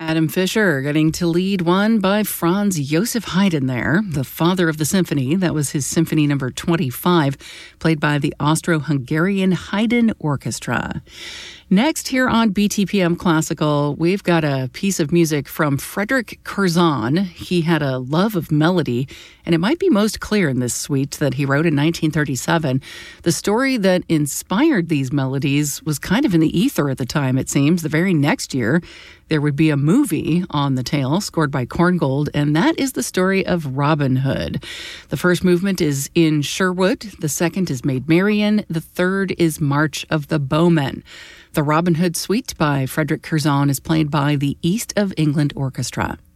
Adam Fischer getting to lead one by Franz Josef Haydn there, the father of the symphony. That was his Symphony number 25, played by the Austro-Hungarian Haydn Orchestra. Next, here on BTPM Classical, we've got a piece of music from Frederick Curzon. He had a love of melody, and it might be most clear in this suite that he wrote in 1937. The story that inspired these melodies was kind of in the ether at the time, it seems. The very next year, there would be a movie on the tail scored by Korngold, and that is the story of Robin Hood. The first movement is in Sherwood, the second is Maid Marian, the third is March of the Bowmen. The Robin Hood Suite by Frederick Curzon is played by the East of England Orchestra.